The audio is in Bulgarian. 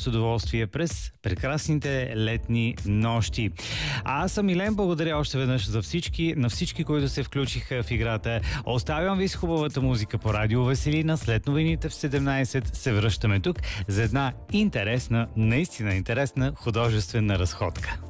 с удоволствие през прекрасните летни нощи. А аз съм Илен, благодаря още веднъж на всички, които се включиха в играта. Оставям ви с хубавата музика по Радио Веселина. След новините в 17 се връщаме тук за една интересна, наистина интересна художествена разходка.